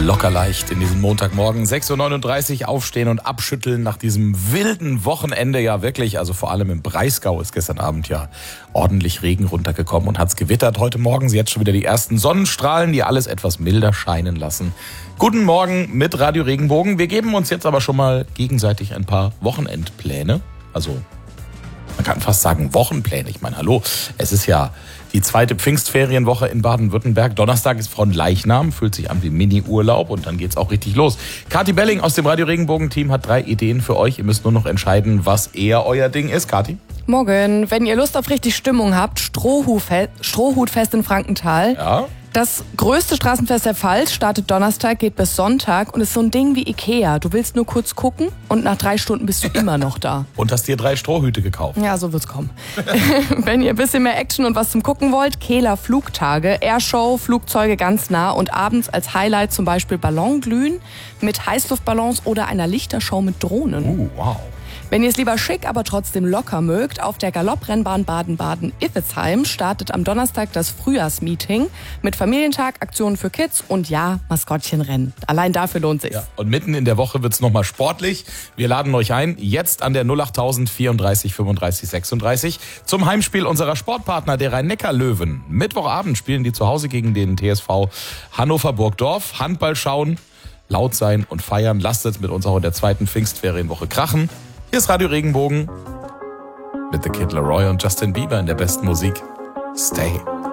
Locker leicht in diesem Montagmorgen. 6.39 Uhr aufstehen und abschütteln nach diesem wilden Wochenende. Ja wirklich, also vor allem im Breisgau ist gestern Abend ja ordentlich Regen runtergekommen und hat's gewittert. Heute Morgen jetzt schon wieder die ersten Sonnenstrahlen, die alles etwas milder scheinen lassen. Guten Morgen mit Radio Regenbogen. Wir geben uns jetzt aber schon mal gegenseitig ein paar Wochenendpläne. Also man kann fast sagen Wochenpläne. Ich meine, hallo, es ist ja die zweite Pfingstferienwoche in Baden-Württemberg. Donnerstag ist Fronleichnam, fühlt sich an wie Mini-Urlaub und dann geht's auch richtig los. Kathi Belling aus dem Radio Regenbogen-Team hat 3 Ideen für euch. Ihr müsst nur noch entscheiden, was eher euer Ding ist. Kathi? Morgen, wenn ihr Lust auf richtig Stimmung habt, Strohhutfest in Frankenthal. Ja. Das größte Straßenfest der Pfalz startet Donnerstag, geht bis Sonntag und ist so ein Ding wie Ikea. Du willst nur kurz gucken und nach 3 Stunden bist du immer noch da. Und hast dir 3 Strohhüte gekauft. Ja, so wird's kommen. Wenn ihr ein bisschen mehr Action und was zum Gucken wollt, Kehler Flugtage, Airshow, Flugzeuge ganz nah und abends als Highlight zum Beispiel Ballonglühen mit Heißluftballons oder einer Lichtershow mit Drohnen. Wow. Wenn ihr es lieber schick, aber trotzdem locker mögt, auf der Galopprennbahn Baden-Baden-Iffezheim startet am Donnerstag das Frühjahrsmeeting mit Familientag, Aktionen für Kids und ja, Maskottchenrennen. Allein dafür lohnt sich's. Ja, und mitten in der Woche wird's nochmal sportlich. Wir laden euch ein, jetzt an der 08000 34 35 36 zum Heimspiel unserer Sportpartner, der Rhein-Neckar-Löwen. Mittwochabend spielen die zu Hause gegen den TSV Hannover-Burgdorf. Handball schauen, laut sein und feiern. Lasst es mit uns auch in der zweiten Pfingstferienwoche krachen. Hier ist Radio Regenbogen mit The Kid Laroi und Justin Bieber in der besten Musik. Stay.